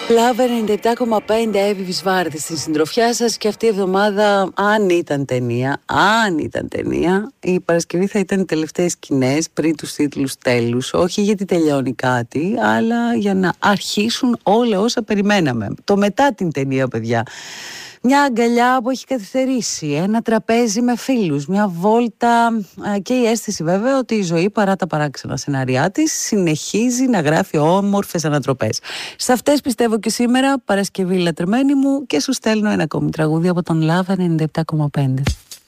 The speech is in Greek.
Love 97,5 Εύη Βυσβάρτη στην συντροφιά σας και αυτή η εβδομάδα, αν ήταν ταινία, η Παρασκευή θα ήταν οι τελευταίες σκηνές πριν τους τίτλους τέλους. Όχι γιατί τελειώνει κάτι, αλλά για να αρχίσουν όλα όσα περιμέναμε. Το μετά την ταινία, παιδιά. Μια αγκαλιά που έχει καθυστερήσει, ένα τραπέζι με φίλους, μια βόλτα και η αίσθηση βέβαια ότι η ζωή παρά τα παράξενα σενάριά της συνεχίζει να γράφει όμορφες ανατροπές. Σε αυτές πιστεύω και σήμερα, Παρασκευή λατρεμένη μου, και σου στέλνω ένα ακόμη τραγούδι από τον Love 97,5.